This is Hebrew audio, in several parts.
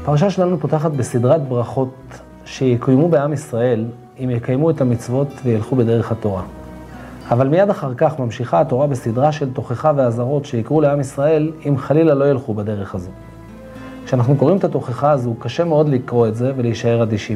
הפרשה שלנו פותחת בסדרת ברכות שיקוימו בעם ישראל אם יקיימו את המצוות וילכו בדרך התורה. אבל מיד אחר כך ממשיכה התורה בסדרה של תוכחה ואזהרות שיקרו לעם ישראל אם חלילה לא ילכו בדרך הזו. כשאנחנו קוראים את התוכחה הזו, קשה מאוד לקרוא את זה ולהישאר אדישים.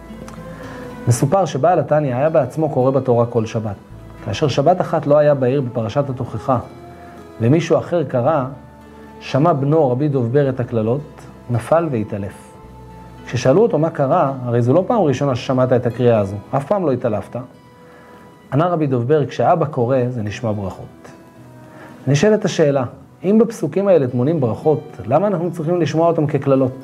מסופר שבעל התניא היה בעצמו קורא בתורה כל שבת. כאשר שבת אחת לא היה בעיר בפרשת התוכחה, ומישהו אחר קרא, שמע בנו רבי דובבר את הכללות, נפל והתעלף. כששאלו אותו מה קרה, הרי זו לא פעם ראשונה ששמעת את הקריאה הזו, אף פעם לא התעלפת. ענה רבי דובבר, כשאבא קורא זה נשמע ברכות. נשאלת השאלה, אם בפסוקים האלה טמונים ברכות, למה אנחנו צריכים לשמוע אותם ככללות?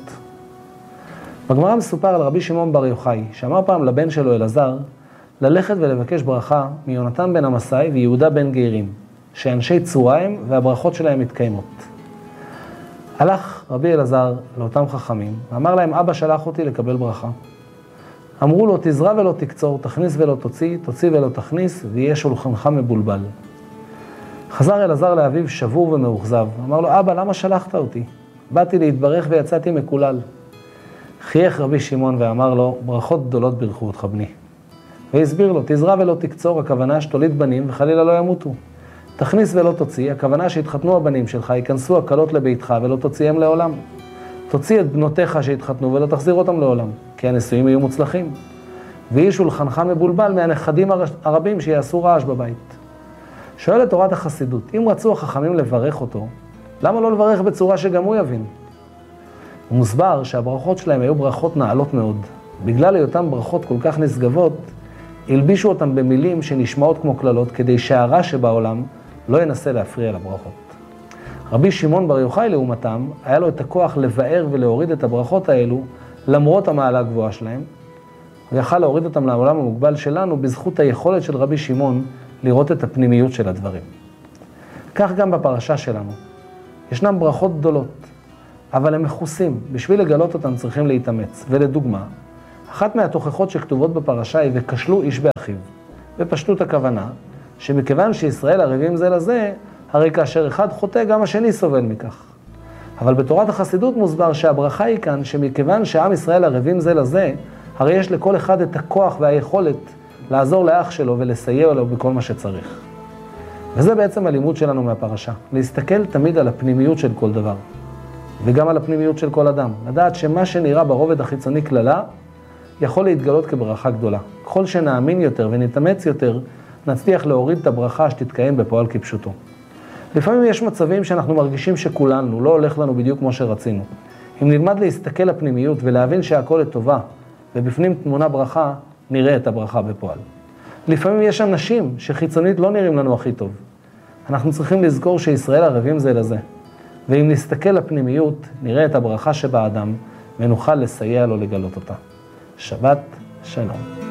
בגמרא מסופר על רבי שמעון בר יוחאי, שאמר פעם לבן שלו אלעזר, ללכת ולבקש ברכה מיונתן בן עמשי ויהודה בן גרים, שאנשי צורה הם והברכות שלהם מתקיימות. הלך רבי אלעזר לאותם חכמים, ואמר להם, אבא שלח אותי לקבל ברכה. אמרו לו, תזרע ולא תקצור, תכניס ולא תוציא, תוציא ולא תכניס, ויהיה שולחנך מבולבל. חזר אלעזר לאביו שבור ומאוכזב, אמר לו, אבא, למה שלחת אותי? באתי להתברך ויצאתי מקולל. חייך רבי שמעון ואמר לו, ברכות גדולות ברכו אותך בני. והסביר לו, תזרע ולא תקצור, הכוונה שתוליד בנים וחלילה לא ימותו. תכניס ולא תוציא, הכוונה שהתחתנו הבנים שלך, ייכנסו הקלות לביתך ולא תוציאם לעולם. תוציא את בנותיך שהתחתנו ולא תחזיר אותם לעולם, כי הנישואים יהיו מוצלחים. ויהי שולחנך מבולבל מהנכדים הרבים שיעשו רעש בבית. שואלת תורת החסידות, אם רצו החכמים לברך אותו, למה לא לברך בצורה שגם הוא יבין? הוא מוסבר שהברכות שלהם היו ברכות נעלות מאוד. בגלל היותן ברכות כל כך נשגבות, הלבישו אותם במילים שנשמעות כמו כללות, כדי שהרע שבעולם לא ינסה להפריע לברכות. רבי שמעון בר יוחאי לעומתם, היה לו את הכוח לבאר ולהוריד את הברכות האלו, למרות המעלה הגבוהה שלהם. הוא יכל להוריד אותם לעולם המוגבל שלנו, בזכות היכולת של רבי שמעון לראות את הפנימיות של הדברים. כך גם בפרשה שלנו. ישנם ברכות גדולות, אבל הם מכוסים. בשביל לגלות אותם צריכים להתאמץ. ולדוגמה, אחת מהתוכחות שכתובות בפרשה היא וכשלו איש באחיו. בפשטות הכוונה, שמכיוון שישראל ערבים זה לזה, הרי כאשר אחד חוטא גם השני סובל מכך. אבל בתורת החסידות מוסבר שהברכה היא כאן, שמכיוון שעם ישראל ערבים זה לזה, הרי יש לכל אחד את הכוח והיכולת לעזור לאח שלו ולסייע לו בכל מה שצריך. וזה בעצם הלימוד שלנו מהפרשה. להסתכל תמיד על הפנימיות של כל דבר. וגם על הפנימיות של כל אדם. לדעת שמה שנראה ברובד החיצוני כללה, יכול להתגלות כברכה גדולה. ככל שנאמין יותר ונתאמץ יותר, נצליח להוריד את הברכה שתתקיים בפועל כפשוטו. לפעמים יש מצבים שאנחנו מרגישים שכולנו, לא הולך לנו בדיוק כמו שרצינו. אם נלמד להסתכל לפנימיות ולהבין שהכל לטובה, ובפנים תמונה ברכה, נראה את הברכה בפועל. לפעמים יש אנשים שחיצונית לא נראים לנו הכי טוב. אנחנו צריכים לזכור שישראל ערבים זה לזה. ואם נסתכל לפנימיות, נראה את הברכה שבאדם, ונוכל לסייע לו לגלות אותה. שבת שלום.